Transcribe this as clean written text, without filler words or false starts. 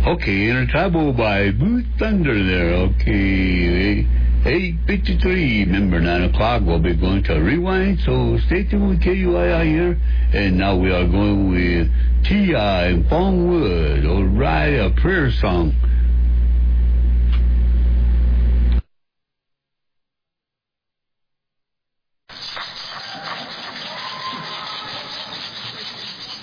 Okay, Intertribal by Blue Thunder there. Okay, 8:53. Remember, 9 o'clock, we'll be going to Rewind, so stay tuned with KUII here. And now we are going with T.I. and Fong Wood. All right, a prayer song.